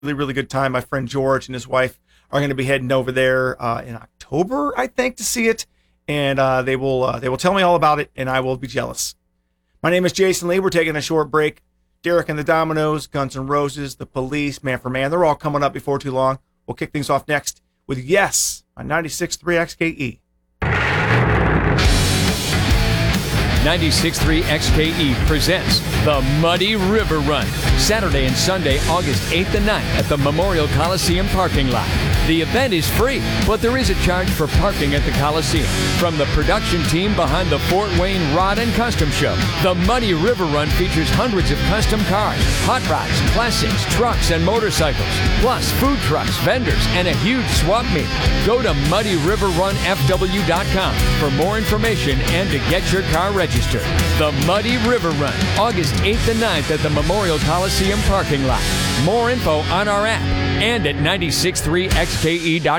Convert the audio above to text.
really, really good time. My friend George and his wife are going to be heading over there in October, I think, to see it. And they will tell me all about it, and I will be jealous. My name is Jason Lee. We're taking a short break. Derek and the Dominoes, Guns N' Roses, The Police, Man for Man, they're all coming up before too long. We'll kick things off next with Yes on 96.3 XKE. 96.3 XKE presents the Muddy River Run, Saturday and Sunday, August 8th and 9th at the Memorial Coliseum parking lot. The event is free, but there is a charge for parking at the Coliseum. From the production team behind the Fort Wayne Rod and Custom Show, the Muddy River Run features hundreds of custom cars, hot rods, classics, trucks, and motorcycles, plus food trucks, vendors, and a huge swap meet. Go to MuddyRiverRunFW.com for more information and to get your car registered. The Muddy River Run, August 8th and 9th at the Memorial Coliseum parking lot. More info on our app and at 96.3XKE.com.